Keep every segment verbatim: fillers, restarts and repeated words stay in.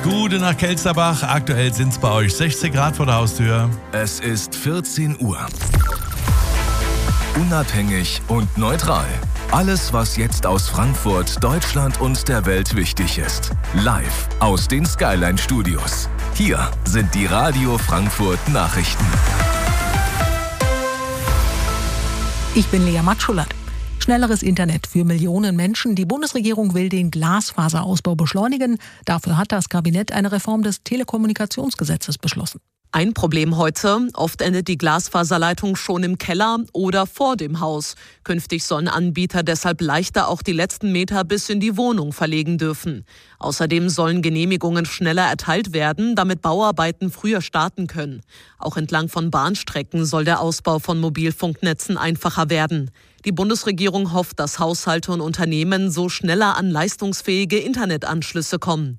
Gute nach Kelsterbach. Aktuell sind es bei euch sechzehn Grad vor der Haustür. Es ist vierzehn Uhr. Unabhängig und neutral. Alles, was jetzt aus Frankfurt, Deutschland und der Welt wichtig ist. Live aus den Skyline Studios. Hier sind die Radio Frankfurt Nachrichten. Ich bin Lea Matschulat. Schnelleres Internet für Millionen Menschen. Die Bundesregierung will den Glasfaserausbau beschleunigen. Dafür hat das Kabinett eine Reform des Telekommunikationsgesetzes beschlossen. Ein Problem heute: Oft endet die Glasfaserleitung schon im Keller oder vor dem Haus. Künftig sollen Anbieter deshalb leichter auch die letzten Meter bis in die Wohnung verlegen dürfen. Außerdem sollen Genehmigungen schneller erteilt werden, damit Bauarbeiten früher starten können. Auch entlang von Bahnstrecken soll der Ausbau von Mobilfunknetzen einfacher werden. Die Bundesregierung hofft, dass Haushalte und Unternehmen so schneller an leistungsfähige Internetanschlüsse kommen.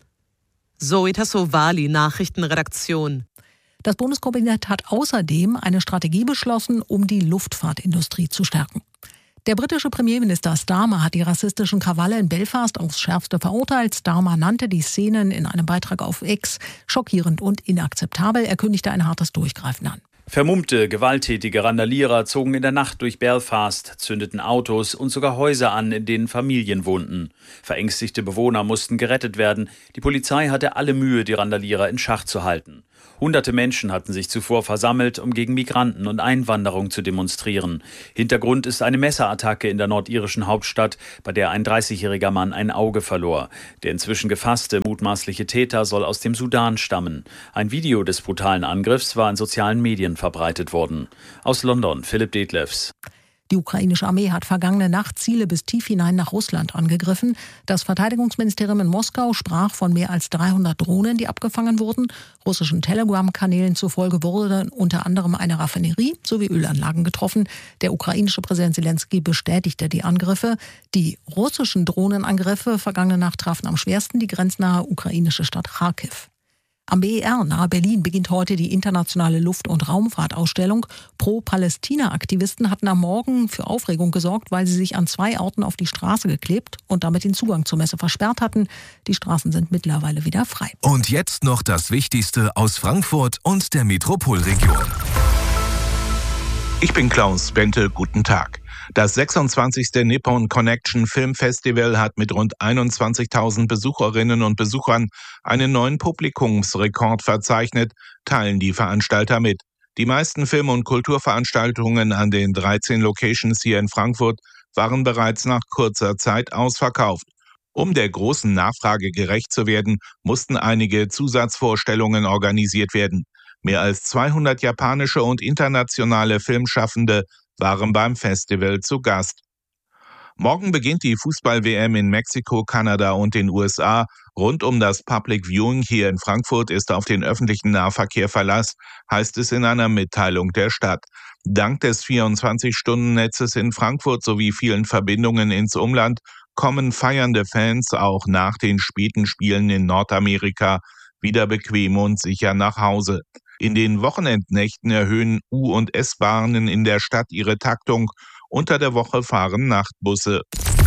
Zoe Tassovali, Nachrichtenredaktion. Das Bundeskabinett hat außerdem eine Strategie beschlossen, um die Luftfahrtindustrie zu stärken. Der britische Premierminister Starmer hat die rassistischen Krawalle in Belfast aufs Schärfste verurteilt. Starmer nannte die Szenen in einem Beitrag auf X schockierend und inakzeptabel. Er kündigte ein hartes Durchgreifen an. Vermummte, gewalttätige Randalierer zogen in der Nacht durch Belfast, zündeten Autos und sogar Häuser an, in denen Familien wohnten. Verängstigte Bewohner mussten gerettet werden. Die Polizei hatte alle Mühe, die Randalierer in Schach zu halten. Hunderte Menschen hatten sich zuvor versammelt, um gegen Migranten und Einwanderung zu demonstrieren. Hintergrund ist eine Messerattacke in der nordirischen Hauptstadt, bei der ein dreißigjähriger Mann ein Auge verlor. Der inzwischen gefasste mutmaßliche Täter soll aus dem Sudan stammen. Ein Video des brutalen Angriffs war in sozialen Medien verbreitet worden. Aus London, Philipp Detlefs. Die ukrainische Armee hat vergangene Nacht Ziele bis tief hinein nach Russland angegriffen. Das Verteidigungsministerium in Moskau sprach von mehr als dreihundert Drohnen, die abgefangen wurden. Russischen Telegram-Kanälen zufolge wurde unter anderem eine Raffinerie sowie Ölanlagen getroffen. Der ukrainische Präsident Zelensky bestätigte die Angriffe. Die russischen Drohnenangriffe vergangene Nacht trafen am schwersten die grenznahe ukrainische Stadt Charkiw. Am B E R nahe Berlin beginnt heute die internationale Luft- und Raumfahrtausstellung. Pro-Palästina-Aktivisten hatten am Morgen für Aufregung gesorgt, weil sie sich an zwei Orten auf die Straße geklebt und damit den Zugang zur Messe versperrt hatten. Die Straßen sind mittlerweile wieder frei. Und jetzt noch das Wichtigste aus Frankfurt und der Metropolregion. Ich bin Klaus Bente, guten Tag. Das sechsundzwanzigste Nippon Connection Film Festival hat mit rund einundzwanzigtausend Besucherinnen und Besuchern einen neuen Publikumsrekord verzeichnet, teilen die Veranstalter mit. Die meisten Film- und Kulturveranstaltungen an den dreizehn Locations hier in Frankfurt waren bereits nach kurzer Zeit ausverkauft. Um der großen Nachfrage gerecht zu werden, mussten einige Zusatzvorstellungen organisiert werden. Mehr als zweihundert japanische und internationale Filmschaffende waren beim Festival zu Gast. Morgen beginnt die Fußball-W M in Mexiko, Kanada und den U S A. Rund um das Public Viewing hier in Frankfurt ist auf den öffentlichen Nahverkehr Verlass, heißt es in einer Mitteilung der Stadt. Dank des vierundzwanzig-Stunden-Netzes in Frankfurt sowie vielen Verbindungen ins Umland kommen feiernde Fans auch nach den späten Spielen in Nordamerika wieder bequem und sicher nach Hause. In den Wochenendnächten erhöhen U- und S-Bahnen in der Stadt ihre Taktung. Unter der Woche fahren Nachtbusse.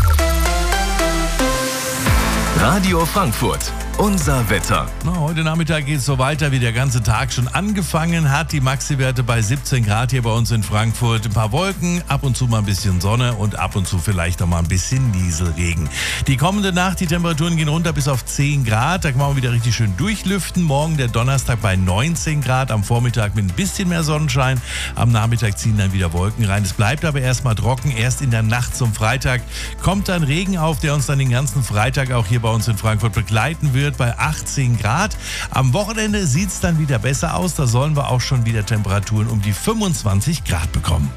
Radio Frankfurt, unser Wetter. Na, heute Nachmittag geht es so weiter, wie der ganze Tag schon angefangen hat. Die Maxi-Werte bei siebzehn Grad hier bei uns in Frankfurt. Ein paar Wolken, ab und zu mal ein bisschen Sonne und ab und zu vielleicht auch mal ein bisschen Nieselregen. Die kommende Nacht, die Temperaturen gehen runter bis auf zehn Grad. Da kann man wieder richtig schön durchlüften. Morgen der Donnerstag bei neunzehn Grad. Am Vormittag mit ein bisschen mehr Sonnenschein. Am Nachmittag ziehen dann wieder Wolken rein. Es bleibt aber erstmal trocken. Erst in der Nacht zum Freitag kommt dann Regen auf, der uns dann den ganzen Freitag auch hier bei uns in Frankfurt begleiten wird bei achtzehn Grad. Am Wochenende sieht es dann wieder besser aus. Da sollen wir auch schon wieder Temperaturen um die fünfundzwanzig Grad bekommen.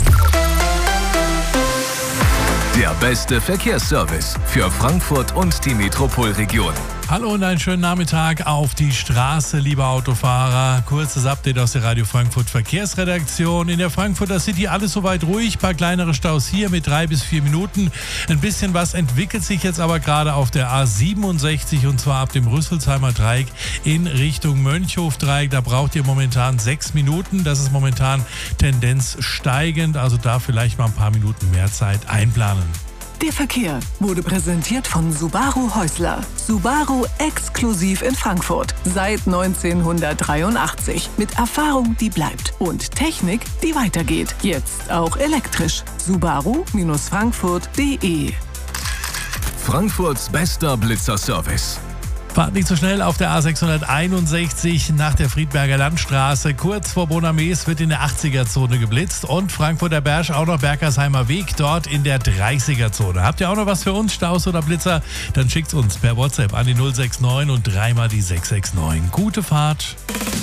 Der beste Verkehrsservice für Frankfurt und die Metropolregion. Hallo und einen schönen Nachmittag auf die Straße, liebe Autofahrer. Kurzes Update aus der Radio Frankfurt Verkehrsredaktion. In der Frankfurter City alles soweit ruhig, ein paar kleinere Staus hier mit drei bis vier Minuten. Ein bisschen was entwickelt sich jetzt aber gerade auf der A siebenundsechzig und zwar ab dem Rüsselsheimer Dreieck in Richtung Mönchhof-Dreieck. Da braucht ihr momentan sechs Minuten. Das ist momentan Tendenz steigend, also da vielleicht mal ein paar Minuten mehr Zeit einplanen. Der Verkehr wurde präsentiert von Subaru Häusler. Subaru exklusiv in Frankfurt. Seit neunzehnhundertdreiundachtzig. Mit Erfahrung, die bleibt. Und Technik, die weitergeht. Jetzt auch elektrisch. Subaru Frankfurt punkt de. Frankfurts bester Blitzerservice. Fahrt nicht so schnell auf der A sechshunderteinundsechzig nach der Friedberger Landstraße. Kurz vor Bonames wird in der achtziger-Zone geblitzt und Frankfurter Berg auch noch Bergersheimer Weg, dort in der dreißiger-Zone. Habt ihr auch noch was für uns, Staus oder Blitzer? Dann schickt's uns per WhatsApp an die null sechs neun und dreimal die sechs sechs neun. Gute Fahrt!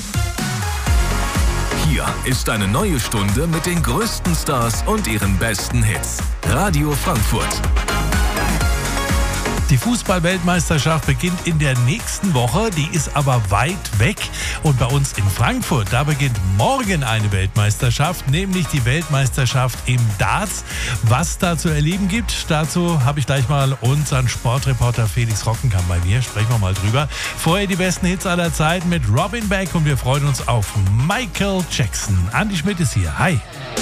Hier ist eine neue Stunde mit den größten Stars und ihren besten Hits. Radio Frankfurt. Die Fußball-Weltmeisterschaft beginnt in der nächsten Woche, die ist aber weit weg. Und bei uns in Frankfurt, da beginnt morgen eine Weltmeisterschaft, nämlich die Weltmeisterschaft im Darts. Was da zu erleben gibt, dazu habe ich gleich mal unseren Sportreporter Felix Rockenkamp bei mir. Sprechen wir mal drüber. Vorher die besten Hits aller Zeiten mit Robin Beck und wir freuen uns auf Michael Jackson. Andi Schmidt ist hier. Hi.